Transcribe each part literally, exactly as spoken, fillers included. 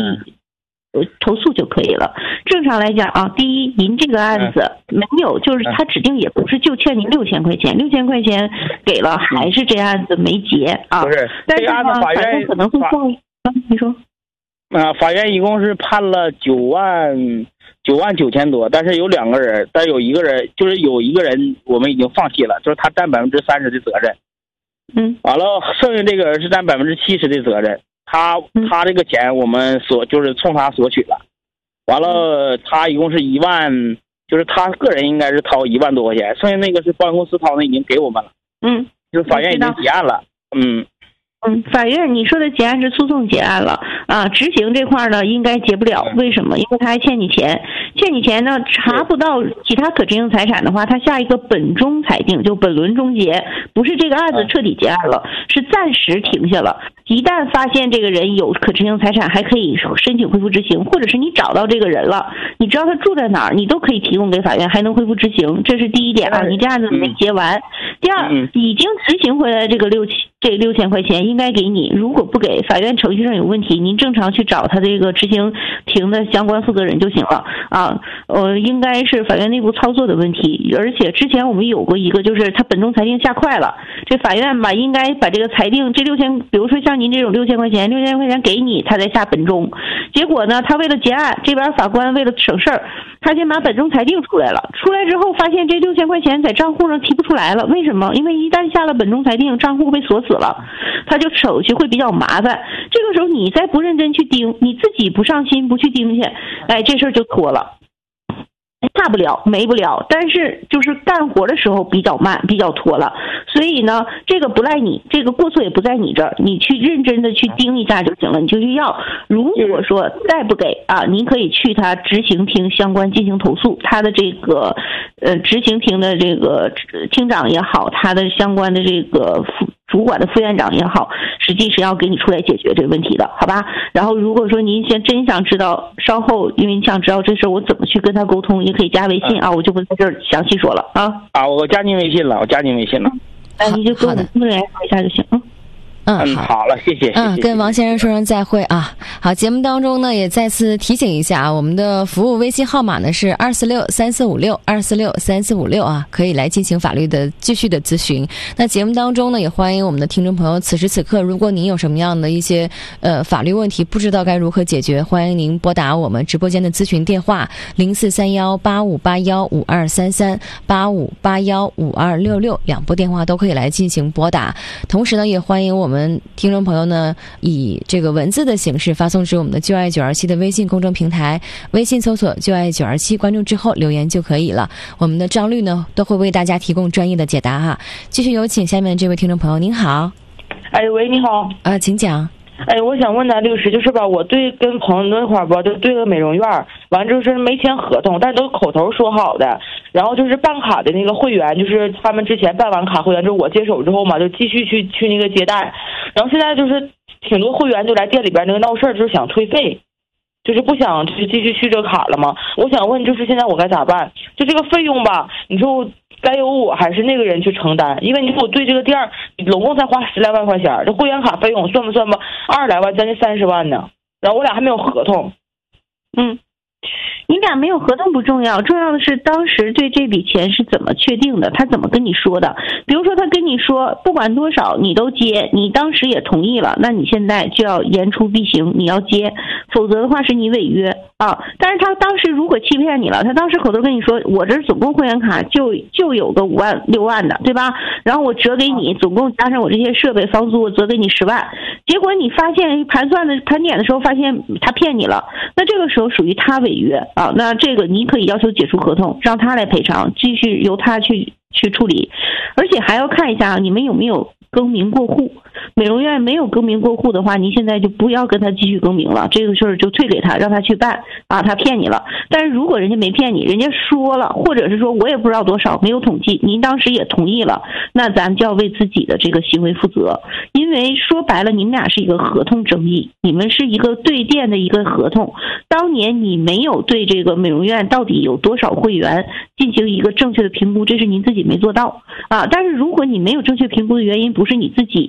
呃投诉就可以了。正常来讲啊，第一，您这个案子没有，就是他指定也不是就欠您六千块钱，六千块钱给了，还是这案子没结啊？ 不是， 但是呢， 这案子法院可能会报。啊，你说。 啊，法院一共是判了九万九万九千多，但是有两个人，但有一个人就是有一个人我们已经放弃了，就是他占百分之三十的责任。 嗯， 完了，剩下这个人是占百分之七十的责任。他他这个钱我们索就是冲他索取了，完了他一共是一万，就是他个人应该是掏一万多块钱，剩下那个是保险公司掏的已经给我们了。 嗯， 就是法院已经结案了。嗯。 嗯，法院你说的结案是诉讼结案了啊，执行这块呢应该结不了，为什么？因为他还欠你钱，欠你钱呢查不到其他可执行财产的话，他下一个本中裁定，就本轮终结，不是这个案子彻底结案了，是暂时停下了。一旦发现这个人有可执行财产，还可以申请恢复执行，或者是你找到这个人了，你知道他住在哪儿，你都可以提供给法院，还能恢复执行，这是第一点啊。你这案子没结完。第二，已经执行回来这个六千这六千块钱应该给你，如果不给，法院程序上有问题，您正常去找他这个执行庭的相关负责人就行了啊。呃，应该是法院内部操作的问题，而且之前我们有过一个，就是他本中裁定下快了，这法院吧应该把这个裁定这六千，比如说像您这种六千块钱，六千块钱给你，他再下本中，结果呢，他为了结案，这边法官为了省事儿，他先把本中裁定出来了，出来之后发现这六千块钱在账户上提不出来了，为什么？因为一旦下了本中裁定，账户被锁死了，他就手续会比较麻烦。这个时候你再不认真去盯，你自己不上心不去盯去，哎，这事儿就拖了。差不了没不了，但是就是干活的时候比较慢，比较拖了。所以呢，这个不赖你，这个过错也不在你这儿，你去认真的去盯一下就行了，你就去要。如果说再不给啊，您可以去他执行庭相关进行投诉，他的这个呃执行庭的这个厅长也好，他的相关的这个副主管的副院长也好，实际是要给你出来解决这个问题的，好吧？然后如果说您先真想知道，稍后因为你想知道这事我怎么去跟他沟通，也可以加微信啊，我就不在这儿详细说了啊。 啊，我加您微信了，我加您微信了。 那你就跟我们工作人员说一下就行，嗯。 嗯，好了，谢谢。 嗯，跟王先生说声再会啊。好，节目当中呢，也再次提醒一下啊，我们的服务微信号码呢是二四六三四五六二四六三四五六啊，可以来进行法律的继续的咨询。那节目当中呢，也欢迎我们的听众朋友，此时此刻，如果您有什么样的一些呃法律问题，不知道该如何解决，欢迎您拨打我们直播间的咨询电话零四三幺八五八幺五二三三八五八幺五二六六，两拨电话都可以来进行拨打。同时呢，也欢迎我们听众朋友呢，以这个文字的形式发送至我们的就爱九二七的微信公众平台，微信搜索就爱九二七，关注之后留言就可以了。我们的张律呢，都会为大家提供专业的解答哈。继续有请下面这位听众朋友，您好。 哎，喂，你好。 啊，请讲。 哎，我想问呢，律师，就是吧，我对跟朋友那块儿吧，就对个美容院，完之后是没签合同，但都口头说好的。然后就是办卡的那个会员，就是他们之前办完卡会员之后，我接手之后嘛，就继续去去那个接待。然后现在就是挺多会员就来店里边那个闹事儿，就是想退费，就是不想就是继续续这个卡了嘛。我想问，就是现在我该咋办？就这个费用吧，你说该由我还是那个人去承担？因为你说我对这个店儿，总共才花十来万块钱，这会员卡费用算不算吧？二十来万，将近三十万呢。然后我俩还没有合同。 嗯。你俩没有合同不重要，重要的是当时对这笔钱是怎么确定的，他怎么跟你说的。比如说他跟你说不管多少你都接，你当时也同意了，那你现在就要言出必行，你要接，否则的话是你违约啊。但是他当时如果欺骗你了，他当时口头跟你说我这总共会员卡就就有个五万六万的，对吧？然后我折给你总共加上我这些设备房租，我折给你十万，结果你发现盘算的盘点的时候发现他骗你了，那这个时候属于他违约啊，那这个你可以要求解除合同，让他来赔偿，继续由他去去处理。而且还要看一下你们有没有更名过户。美容院没有更名过户的话，您现在就不要跟他继续更名了，这个事儿就退给他，让他去办啊，他骗你了。但是如果人家没骗你，人家说了，或者是说我也不知道多少，没有统计，您当时也同意了，那咱就要为自己的这个行为负责。因为说白了，你们俩是一个合同争议，你们是一个对店的一个合同，当年你没有对这个美容院到底有多少会员进行一个正确的评估，这是您自己没做到啊。但是如果你没有正确评估的原因不是你自己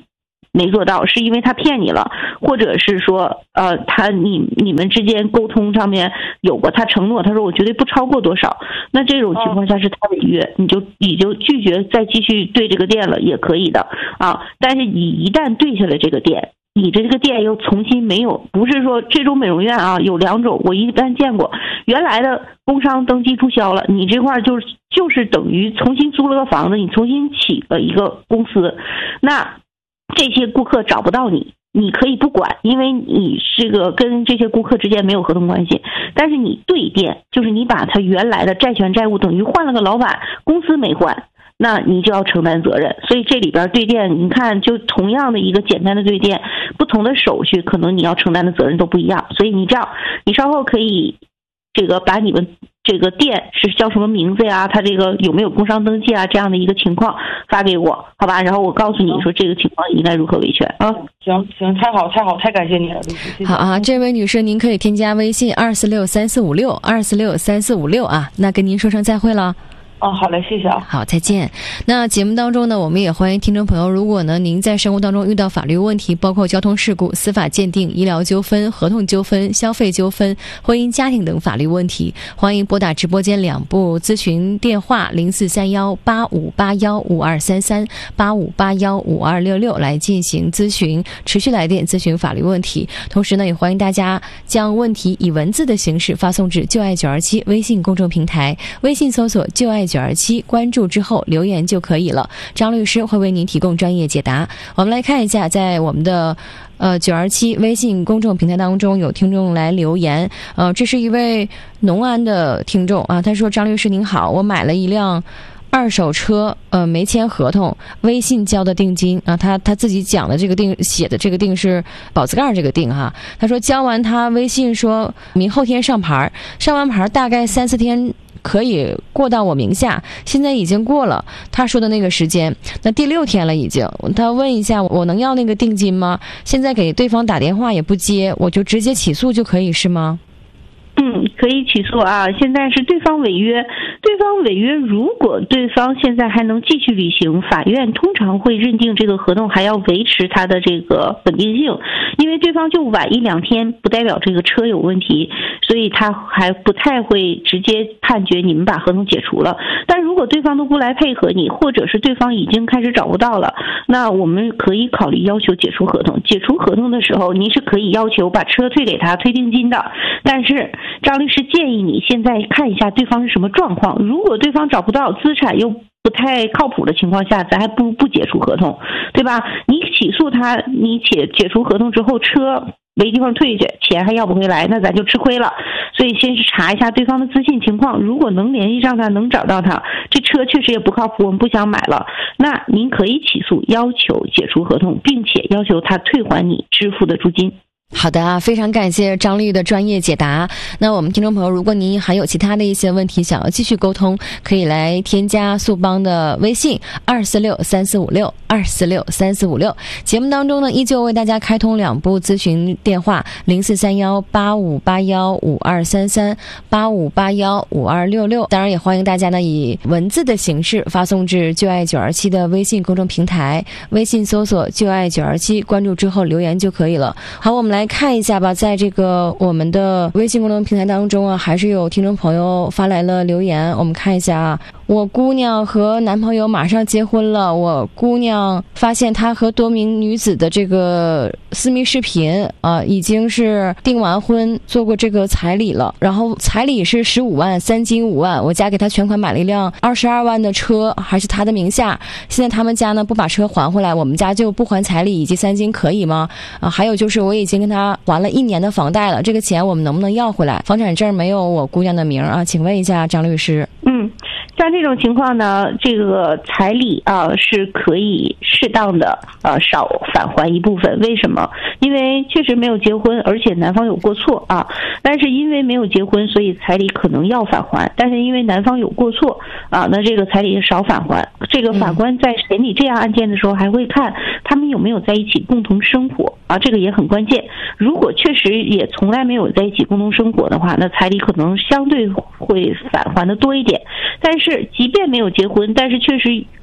没做到，是因为他骗你了，或者是说呃他你你们之间沟通上面有过他承诺，他说我绝对不超过多少，那这种情况下是他违约，你就你就拒绝再继续对这个店了也可以的啊。但是你一旦对下了这个店，你这个店又重新没有，不是说这种美容院啊有两种，我一般见过，原来的工商登记注销了，你这块就是就是等于重新租了个房子，你重新起了一个公司，那这些顾客找不到你，你可以不管，因为你这个跟这些顾客之间没有合同关系，但是你对店，就是你把他原来的债权债务等于换了个老板，公司没换，那你就要承担责任。所以这里边对店，你看就同样的一个简单的对店，不同的手续可能你要承担的责任都不一样。所以你这样，你稍后可以这个把你们这个店是叫什么名字呀，他这个有没有工商登记啊，这样的一个情况发给我，好吧？然后我告诉你说这个情况应该如何维权啊。 行行，太好太好，太感谢你了，谢谢。 好啊，这位女士您可以添加微信二四六三四五六二四六三四五六啊，那跟您说声再会了。 哦，好嘞，谢谢啊。 好，再见。那节目当中呢，我们也欢迎听众朋友，如果呢您在生活当中遇到法律问题，包括交通事故、司法鉴定、医疗纠纷、合同纠纷、消费纠纷、婚姻家庭等法律问题，欢迎拨打直播间两部咨询电话零四三幺八五八幺五二三三八五八幺五二六六来进行咨询，持续来电咨询法律问题。同时呢，也欢迎大家将问题以文字的形式发送至就爱九二七微信公众平台，微信搜索就爱九二七，关注之后留言就可以了，张律师会为您提供专业解答。我们来看一下，在我们的呃九二七微信公众平台当中有听众来留言，呃，这是一位农安的听众啊，他说：张律师您好，我买了一辆二手车，呃，没签合同，微信交的定金啊，他他自己讲的这个定写的这个定是宝字盖这个定哈。他说交完，他微信说明后天上牌，上完牌大概三四天可以过到我名下，现在已经过了他说的那个时间，那第六天了已经。他问一下我能要那个定金吗？现在给对方打电话也不接，我就直接起诉就可以是吗？ 嗯，可以起诉啊。现在是对方违约，对方违约，如果对方现在还能继续履行，法院通常会认定这个合同还要维持它的这个稳定性，因为对方就晚一两天，不代表这个车有问题，所以他还不太会直接判决你们把合同解除了。但如果对方都不来配合你，或者是对方已经开始找不到了，那我们可以考虑要求解除合同。解除合同的时候，您是可以要求把车退给他，退定金的，但是张律师建议你现在看一下对方是什么状况，如果对方找不到，资产又不太靠谱的情况下，咱还不如不解除合同，对吧？你起诉他，你解解除合同之后，车没地方退去，钱还要不回来，那咱就吃亏了。所以先是查一下对方的资信情况，如果能联系上他，能找到他，这车确实也不靠谱，我们不想买了，那您可以起诉要求解除合同，并且要求他退还你支付的租金。 好的啊，非常感谢张律的专业解答。那我们听众朋友，如果您还有其他的一些问题想要继续沟通，可以来添加速帮的微信二四六三四五六二四六三四五六。节目当中呢，依旧为大家开通两部咨询电话零四三幺八五八幺五二三三八五八幺五二六六。当然也欢迎大家呢以文字的形式发送至就爱九二七的微信公众平台，微信搜索就爱九二七，关注之后留言就可以了。好，我们来来看一下吧，在这个我们的微信公众平台当中啊，还是有听众朋友发来了留言，我们看一下啊。我姑娘和男朋友马上结婚了，我姑娘发现她和多名女子的这个私密视频啊，已经是订完婚，做过这个彩礼了，然后彩礼是十五万，三金五万，我家给她全款买了一辆二十二万的车，还是她的名下，现在他们家呢不把车还回来，我们家就不还彩礼以及三金，可以吗？啊，还有就是我已经跟她还了一年的房贷了，这个钱我们能不能要回来？房产证没有我姑娘的名啊，请问一下张律师。 嗯，像这种情况呢，这个彩礼啊是可以适当的呃少返还一部分。为什么？因为确实没有结婚，而且男方有过错啊。但是因为没有结婚，所以彩礼可能要返还。但是因为男方有过错啊，那这个彩礼少返还。这个法官在审理这样案件的时候，还会看他们有没有在一起共同生活啊，这个也很关键。如果确实也从来没有在一起共同生活的话，那彩礼可能相对会返还的多一点。但是即便没有结婚，但是确实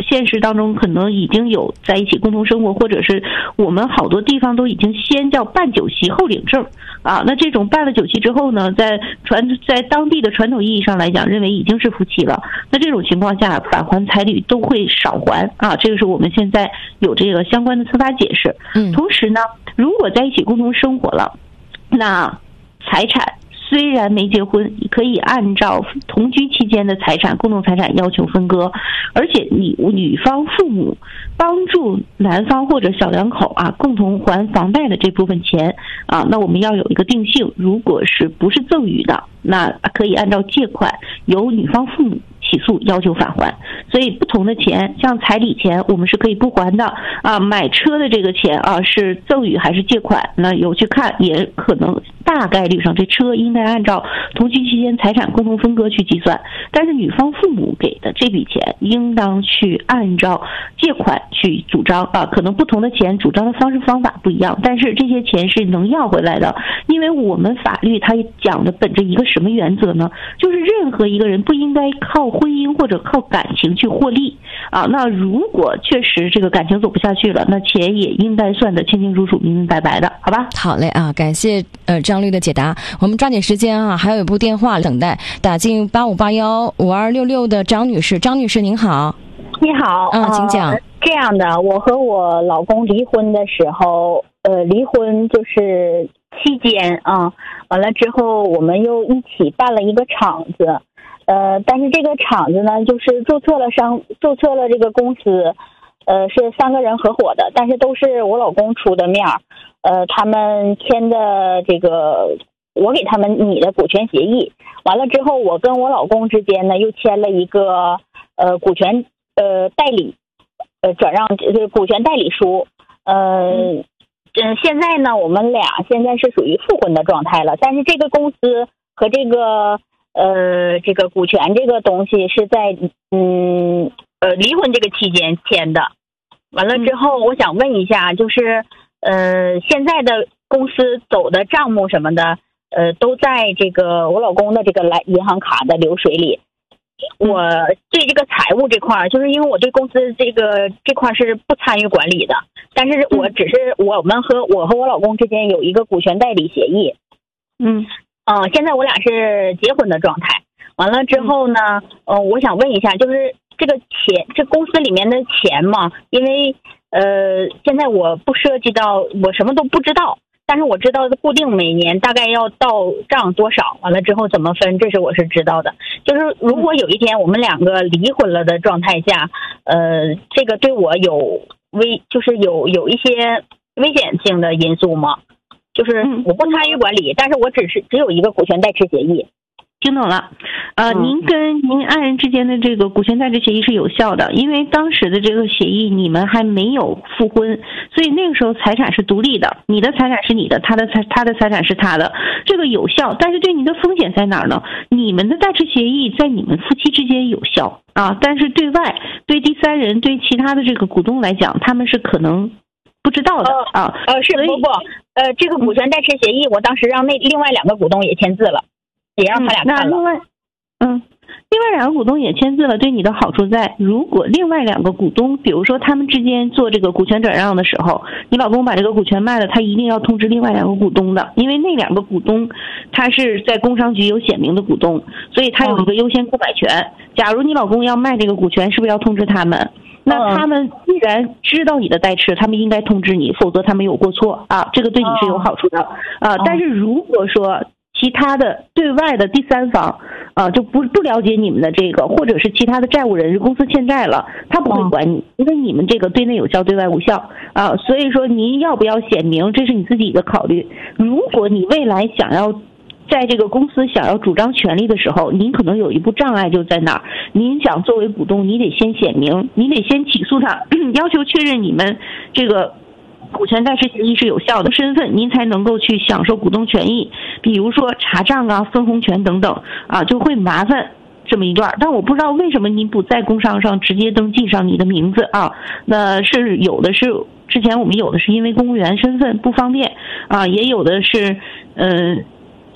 现实当中可能已经有在一起共同生活，或者是我们好多地方都已经先叫办酒席后领证啊。那这种办了酒席之后呢，在传在当地的传统意义上来讲，认为已经是夫妻了。那这种情况下，返还彩礼都会少还啊。这个是我们现在有这个相关的司法解释。 嗯， 同时呢，如果在一起共同生活了，那财产虽然没结婚，可以按照同居期间的财产、共同财产要求分割，而且你女方父母帮助男方或者小两口啊共同还房贷的这部分钱啊，那我们要有一个定性，如果是不是赠与的，那可以按照借款由女方父母起诉要求返还。所以不同的钱，像彩礼钱我们是可以不还的啊，买车的这个钱啊是赠与还是借款，那有去看，也可能大概率上这车应该按照同居期间财产共同分割去计算，但是女方父母给的这笔钱应当去按照借款去主张啊，可能不同的钱主张的方式方法不一样，但是这些钱是能要回来的。因为我们法律它讲的本着一个什么原则呢，就是任何一个人不应该靠婚姻或者靠感情去获利啊。那如果确实这个感情走不下去了，那钱也应该算得清清楚楚明明白白的，好吧？ 好嘞啊，感谢呃张律的解答。我们抓紧时间啊，还有一部电话等待，打进八五八幺五二六六的张女士。张女士您好。 你好， 嗯，请讲。 呃、这样的，我和我老公离婚的时候，呃，离婚就是期间啊，完了之后我们又一起办了一个厂子，呃，但是这个厂子呢，就是注册了商，注册了这个公司，呃，是三个人合伙的，但是都是我老公出的面儿，呃，他们签的这个，我给他们拟的股权协议，完了之后，我跟我老公之间呢又签了一个呃股权呃代理，呃转让就是股权代理书，呃。嗯嗯，现在呢，我们俩现在是属于复婚的状态了，但是这个公司和这个呃这个股权这个东西是在嗯呃离婚这个期间签的。完了之后，我想问一下，就是呃现在的公司走的账目什么的，呃都在这个我老公的这个来银行卡的流水里。我对这个财务这块，就是因为我对公司这个这块是不参与管理的，但是我只是我们和我和我老公之间有一个股权代理协议， 嗯， 呃，现在我俩是结婚的状态。完了之后呢，呃，我想问一下，就是这个钱，这公司里面的钱嘛，因为呃，现在我不涉及到，我什么都不知道。但是我知道固定每年大概要到账多少，完了之后怎么分，这是我是知道的。就是如果有一天我们两个离婚了的状态下，呃，这个对我有危，就是有有一些危险性的因素吗？就是我不参与管理，但是我只是只有一个股权代持协议。 听懂了，呃， 嗯、 您跟您爱人之间的这个股权代持协议是有效的，因为当时的这个协议你们还没有复婚，所以那个时候财产是独立的，你的财产是你的，他的财他的财产是他的，这个有效。但是对您的风险在哪儿呢？你们的代持协议在你们夫妻之间有效啊，但是对外对第三人对其他的这个股东来讲，他们是可能不知道的、哦、啊。 呃，是不不，呃，这个股权代持协议，我当时让那另外两个股东也签字了。也让他俩看了。 嗯、那另外，嗯，另外两个股东也签字了，对你的好处在，如果另外两个股东，比如说他们之间做这个股权转让的时候，你老公把这个股权卖了，他一定要通知另外两个股东的，因为那两个股东他是在工商局有显明的股东，所以他有一个优先购买权。嗯、假如你老公要卖这个股权，是不是要通知他们？那他们既然知道你的代持，他们应该通知你，否则他们有过错啊，这个对你是有好处的啊。但是如果说其他的对外的第三方，啊，就不不了解你们的这个，或者是其他的债务人，公司欠债了，他不会管你，因为你们这个对内有效，对外无效啊。所以说，您要不要显明，这是你自己的考虑。如果你未来想要在这个公司想要主张权利的时候，您可能有一步障碍就在哪儿？您想作为股东，你得先显明，你得先起诉他，要求确认你们这个股权代持协议是有效的身份，您才能够去享受股东权益，比如说查账啊、分红权等等啊，就会麻烦这么一段。但我不知道为什么您不在工商上直接登记上你的名字啊？那是有的是之前我们有的是因为公务员身份不方便啊，也有的是呃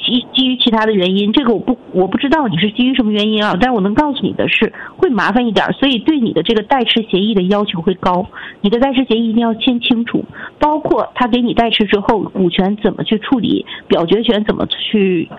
基基于其他的原因，这个我不我不知道你是基于什么原因啊，但是我能告诉你的是会麻烦一点，所以对你的这个代持协议的要求会高。你的代持协议一定要签清楚，包括他给你代持之后股权怎么去处理，表决权怎么去